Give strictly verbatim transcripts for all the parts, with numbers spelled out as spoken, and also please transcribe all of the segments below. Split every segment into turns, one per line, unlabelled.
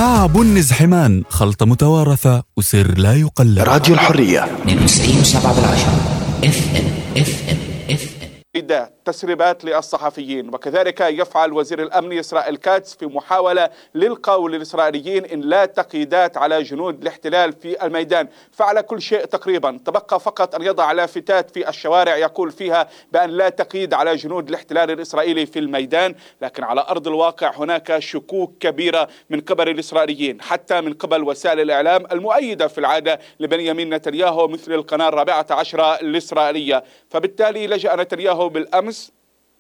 مع بنز حمان، خلطة متوارثة وسر لا يقلد.
راديو الحرية
اثنين وتسعين وسبعة بالعشرة اف ام اف ام اف ام.
تسريبات للصحفيين، وكذلك يفعل وزير الأمن إسرائيل كاتس في محاولة للقول للإسرائيليين إن لا تقييدات على جنود الاحتلال في الميدان. فعل كل شيء تقريبا، تبقى فقط أن يضع لافتات في الشوارع يقول فيها بأن لا تقييد على جنود الاحتلال الإسرائيلي في الميدان، لكن على أرض الواقع هناك شكوك كبيرة من قبل الإسرائيليين، حتى من قبل وسائل الإعلام المؤيدة في العادة لبنيامين نتنياهو مثل القناة الرابعة عشرة الإسرائيلية. فبالتالي لجأ نتنياهو بالأمس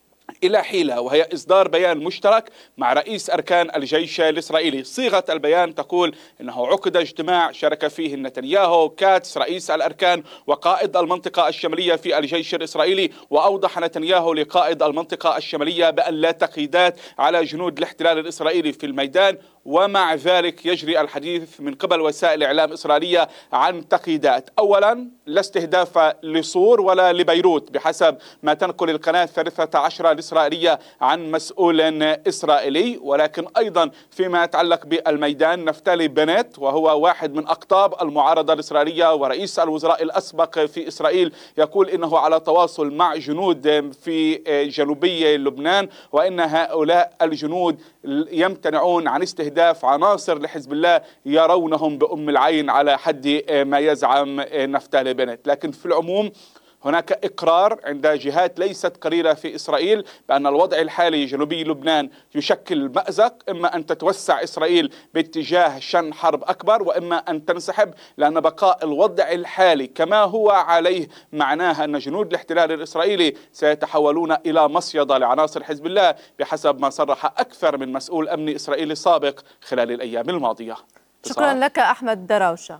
إلى حيلة، وهي إصدار بيان مشترك مع رئيس أركان الجيش الإسرائيلي. صيغة البيان تقول إنه عقد اجتماع شارك فيه نتنياهو، كاتس رئيس الأركان وقائد المنطقة الشمالية في الجيش الإسرائيلي. وأوضح نتنياهو لقائد المنطقة الشمالية بأن لا تقييدات على جنود الاحتلال الإسرائيلي في الميدان، ومع ذلك يجري الحديث من قبل وسائل إعلام إسرائيلية عن تقييدات. أولا لا استهداف لصور ولا لبيروت بحسب ما تنقل القناة الثالثة عشرة الإسرائيلية عن مسؤول إسرائيلي، ولكن أيضا فيما يتعلق بالميدان نفتالي بنت، وهو واحد من أقطاب المعارضة الإسرائيلية ورئيس الوزراء الأسبق في إسرائيل، يقول إنه على تواصل مع جنود في جنوبي لبنان، وإن هؤلاء الجنود يمتنعون عن استهداف عناصر لحزب الله يرونهم بأم العين على حد ما يزعم نفتالي بنت. لكن في العموم هناك إقرار عند جهات ليست قليلة في إسرائيل بأن الوضع الحالي جنوبي لبنان يشكل مأزق، إما أن تتوسع إسرائيل باتجاه شن حرب أكبر، وإما أن تنسحب، لأن بقاء الوضع الحالي كما هو عليه معناها أن جنود الاحتلال الإسرائيلي سيتحولون إلى مصيدة لعناصر حزب الله بحسب ما صرح أكثر من مسؤول أمني إسرائيلي سابق خلال الأيام الماضية.
شكرا لك أحمد دراوشة.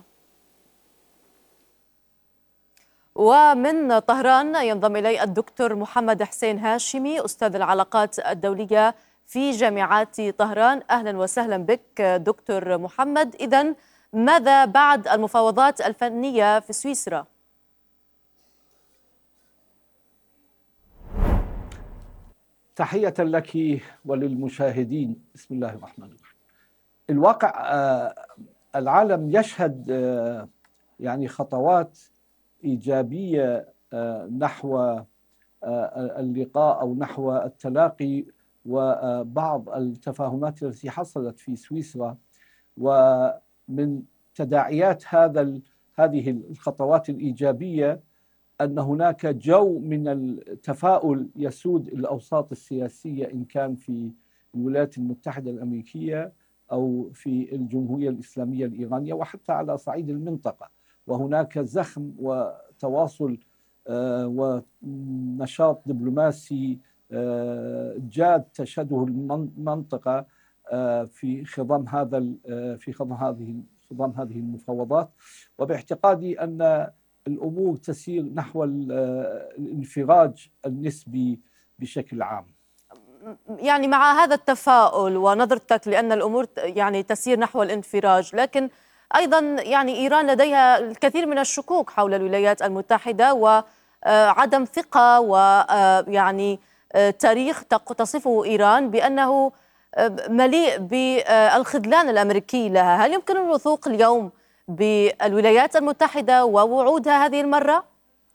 ومن طهران ينضم إلي الدكتور محمد حسين هاشمي، أستاذ العلاقات الدولية في جامعات طهران. أهلا وسهلا بك دكتور محمد. إذن ماذا بعد المفاوضات الفنية في سويسرا؟
تحية لك وللمشاهدين. بسم الله الرحمن الرحيم. الواقع العالم يشهد يعني خطوات إيجابية نحو اللقاء أو نحو التلاقي وبعض التفاهمات التي حصلت في سويسرا. ومن تداعيات هذا هذه الخطوات الإيجابية أن هناك جو من التفاؤل يسود الأوساط السياسية، إن كان في الولايات المتحدة الأمريكية أو في الجمهورية الإسلامية الإيرانية وحتى على صعيد المنطقة. وهناك زخم وتواصل ونشاط دبلوماسي جاد تشهده المنطقة في خضم هذا في خضم هذه خضم هذه المفاوضات. وباعتقادي أن الأمور تسير نحو الانفراج النسبي بشكل عام.
يعني مع هذا التفاؤل ونظرتك لأن الأمور يعني تسير نحو الانفراج، لكن أيضا يعني إيران لديها الكثير من الشكوك حول الولايات المتحدة وعدم ثقة ويعني تاريخ تصفه إيران بأنه مليء بالخذلان الأمريكي لها. هل يمكن الوثوق اليوم بالولايات المتحدة ووعودها هذه المرة؟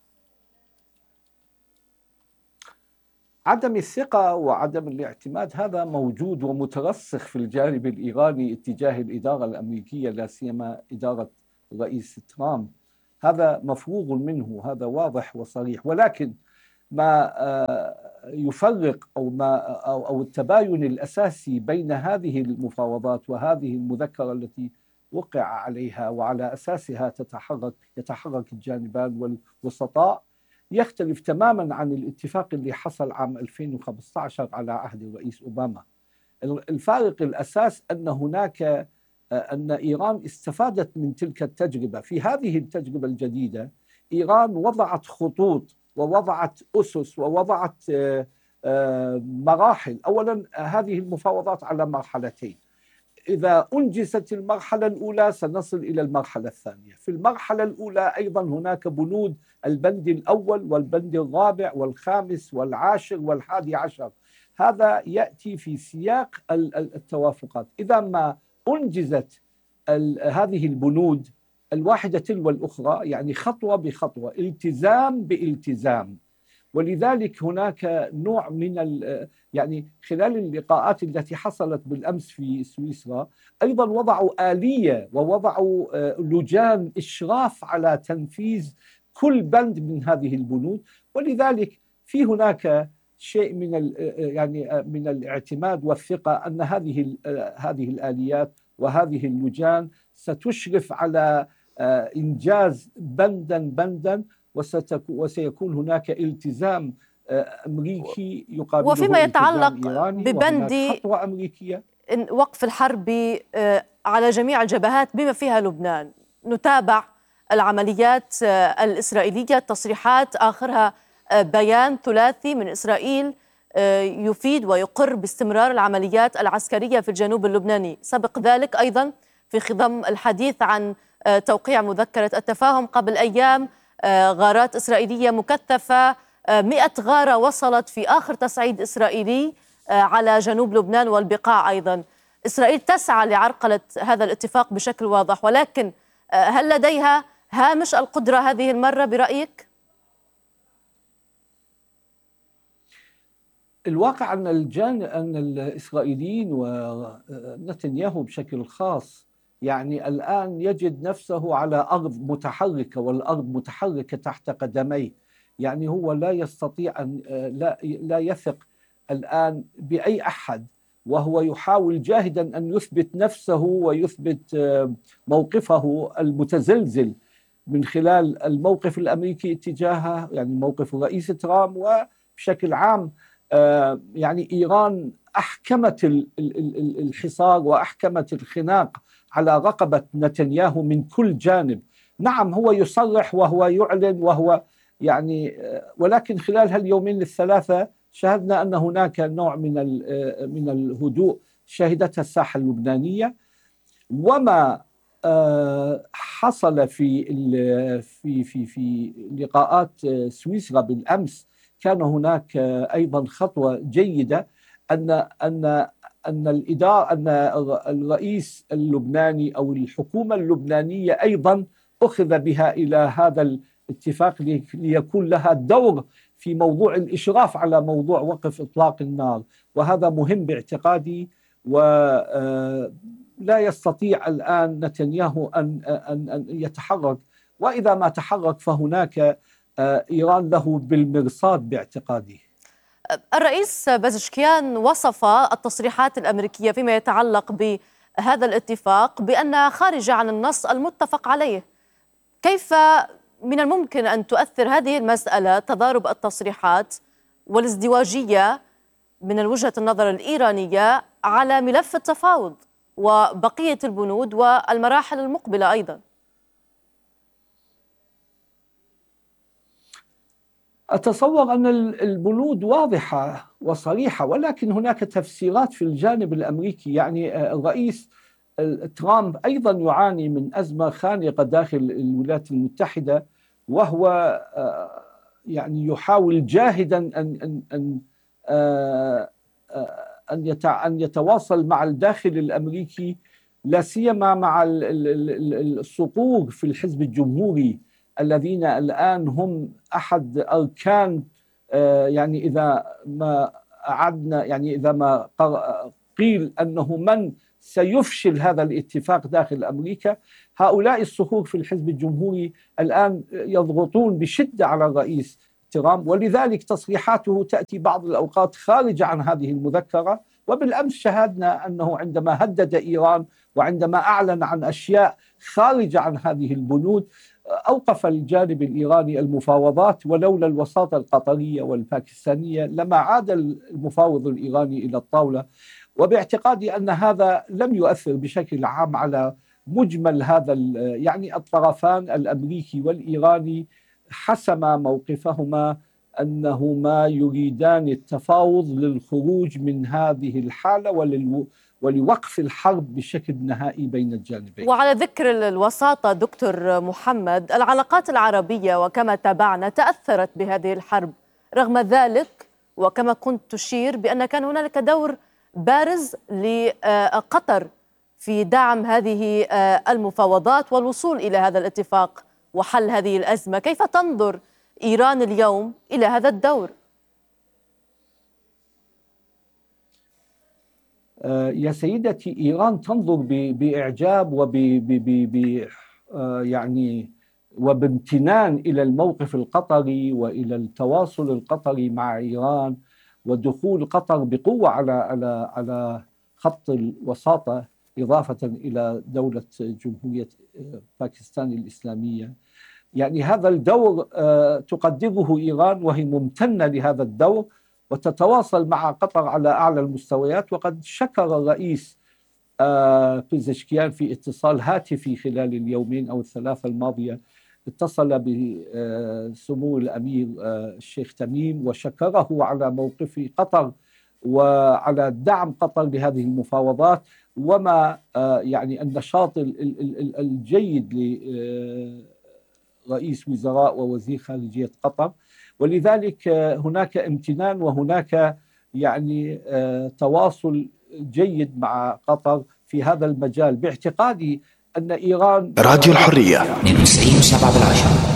عدم الثقة وعدم الاعتماد هذا موجود ومترسخ في الجانب الإيراني اتجاه الإدارة الأمريكية، لا سيما إدارة الرئيس ترامب. هذا مفروغ منه، هذا واضح وصريح. ولكن ما يفرق أو ما أو أو التباين الأساسي بين هذه المفاوضات وهذه المذكرة التي وقع عليها وعلى أساسها تتحرك يتحرك الجانبان والوسطاء يختلف تماما عن الاتفاق اللي حصل عام ألفين وخمسة عشر على عهد الرئيس أوباما. الفارق الأساس أن هناك أن إيران استفادت من تلك التجربة. في هذه التجربة الجديدة إيران وضعت خطوط ووضعت أسس ووضعت مراحل. أولا هذه المفاوضات على مرحلتين، إذا أنجزت المرحلة الأولى سنصل إلى المرحلة الثانية. في المرحلة الأولى أيضا هناك بنود البند الأول والبند الرابع والخامس والعاشر والحادي عشر، هذا يأتي في سياق التوافقات. إذا ما أنجزت هذه البنود الواحدة تلو الأخرى، يعني خطوة بخطوة، التزام بالتزام. ولذلك هناك نوع من يعني خلال اللقاءات التي حصلت بالأمس في سويسرا أيضا وضعوا آلية ووضعوا لجان إشراف على تنفيذ كل بند من هذه البنود. ولذلك في هناك شيء من يعني من الاعتماد والثقة أن هذه هذه الآليات وهذه اللجان ستشرف على إنجاز بندا بندا، وسيكون هناك التزام أمريكي يقابله
وفيما يتعلق
ببند خطوة أمريكية
وقف الحرب على جميع الجبهات بما فيها لبنان. نتابع العمليات الإسرائيلية، تصريحات آخرها بيان ثلاثي من إسرائيل يفيد ويقر باستمرار العمليات العسكرية في الجنوب اللبناني. سبق ذلك أيضا في خضم الحديث عن توقيع مذكرة التفاهم قبل أيام غارات إسرائيلية مكثفة، مئة غارة وصلت في آخر تصعيد إسرائيلي على جنوب لبنان والبقاع. أيضا إسرائيل تسعى لعرقلة هذا الاتفاق بشكل واضح، ولكن هل لديها هامش القدرة هذه المرة برأيك؟
الواقع أن الجان أن الإسرائيليين ونتنياهو بشكل خاص يعني الآن يجد نفسه على أرض متحركة، والأرض متحركة تحت قدميه. يعني هو لا يستطيع أن لا لا يثق الآن بأي أحد، وهو يحاول جاهدا أن يثبت نفسه ويثبت موقفه المتزلزل من خلال الموقف الأمريكي اتجاهه، يعني موقف الرئيس ترامب، وبشكل عام يعني إيران أحكمت الحصار وأحكمت الخناق على رقبة نتنياهو من كل جانب. نعم هو يصرح وهو يعلن وهو يعني، ولكن خلال هاليومين الثلاثة شاهدنا أن هناك نوع من من الهدوء شهدتها الساحة اللبنانية. وما حصل في في في في لقاءات سويسرا بالأمس كان هناك أيضا خطوة جيدة، أن أن أن الإدارة أن الرئيس اللبناني أو الحكومة اللبنانية أيضا أخذ بها إلى هذا الاتفاق ليكون لها دور في موضوع الإشراف على موضوع وقف إطلاق النار، وهذا مهم باعتقادي. ولا يستطيع الآن نتنياهو أن أن يتحرك، وإذا ما تحرك فهناك إيران له بالمرصاد باعتقادي.
الرئيس بازشكيان وصف التصريحات الأمريكية فيما يتعلق بهذا الاتفاق بأنها خارجة عن النص المتفق عليه. كيف من الممكن أن تؤثر هذه المسألة، تضارب التصريحات والازدواجية من وجهة النظر الإيرانية، على ملف التفاوض وبقية البنود والمراحل المقبلة أيضا؟
أتصور أن البنود واضحة وصريحة، ولكن هناك تفسيرات في الجانب الأمريكي. يعني الرئيس ترامب أيضا يعاني من أزمة خانقة داخل الولايات المتحدة، وهو يعني يحاول جاهدا أن أن أن أن يتواصل مع الداخل الأمريكي، لا سيما مع الصقور في الحزب الجمهوري الذين الآن هم أحد أركان، يعني إذا ما أعدنا يعني إذا ما قيل أنه من سيفشل هذا الاتفاق داخل أمريكا، هؤلاء الصخور في الحزب الجمهوري الآن يضغطون بشدة على الرئيس ترامب، ولذلك تصريحاته تأتي بعض الأوقات خارجة عن هذه المذكرة. وبالأمس شاهدنا أنه عندما هدد إيران وعندما أعلن عن أشياء خارجة عن هذه البنود أوقف الجانب الإيراني المفاوضات، ولولا الوساطة القطرية والباكستانية لما عاد المفاوض الإيراني إلى الطاولة. وباعتقادي أن هذا لم يؤثر بشكل عام على مجمل هذا، يعني الطرفان الأمريكي والإيراني حسما موقفهما أنهما يريدان التفاوض للخروج من هذه الحالة وللو ولوقف الحرب بشكل نهائي بين الجانبين.
وعلى ذكر الوساطة دكتور محمد، العلاقات العربية وكما تابعنا تأثرت بهذه الحرب، رغم ذلك وكما كنت تشير بأن كان هنالك دور بارز لقطر في دعم هذه المفاوضات والوصول إلى هذا الاتفاق وحل هذه الأزمة. كيف تنظر إيران اليوم إلى هذا الدور؟
يا سيدتي، إيران تنظر بإعجاب وب يعني وبامتنان إلى الموقف القطري وإلى التواصل القطري مع إيران ودخول قطر بقوة على على على خط الوساطة، إضافة إلى دولة جمهورية باكستان الإسلامية. يعني هذا الدور تقدره إيران وهي ممتنة لهذا الدور وتتواصل مع قطر على أعلى المستويات. وقد شكر الرئيس بيزشكيان في اتصال هاتفي خلال اليومين أو الثلاثة الماضية، اتصل بسمو الأمير الشيخ تميم وشكره على موقف قطر وعلى دعم قطر لهذه المفاوضات، وما يعني النشاط الجيد لرئيس وزراء ووزير خارجية قطر. ولذلك هناك امتنان وهناك يعني تواصل جيد مع قطر في هذا المجال، باعتقادي أن إيران
راديو الحرية اثنين وتسعين وسبعة بالعشرة.